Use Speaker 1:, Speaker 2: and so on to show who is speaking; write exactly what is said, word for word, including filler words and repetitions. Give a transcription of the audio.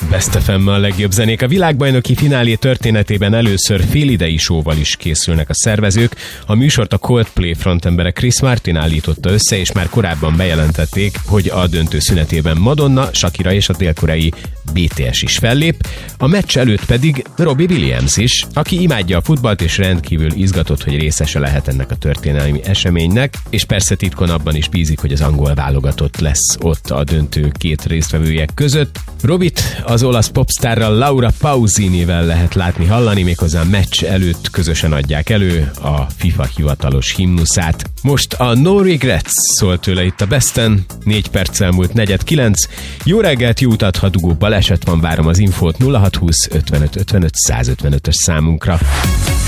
Speaker 1: Best ef em-mel a legjobb zenék. A világbajnoki finálé történetében először félidei show-val is készülnek a szervezők. A műsort a Coldplay frontembere Chris Martin állította össze, és már korábban bejelentették, hogy a döntő szünetében Madonna, Shakira és a dél-koreai bé té es is fellép. A meccs előtt pedig Robbie Williams is, aki imádja a futballt és rendkívül izgatott, hogy részese lehet ennek a történelmi eseménynek, és persze titkon abban is bízik, hogy az angol válogatott lesz ott a döntő két résztvevője között. Robit az olasz popstárral Laura Pausinivel lehet látni, hallani, méghozzá meccs előtt közösen adják elő a FIFA hivatalos himnuszát. Most a No Regrets szól tőle itt a Besten, négy perccel múlt negyed kilenc. Jó reggelt, jó utat, ha dugó baleset van, várom az infót nulla hat húsz ötvenöt ötvenöt százötvenötös számunkra.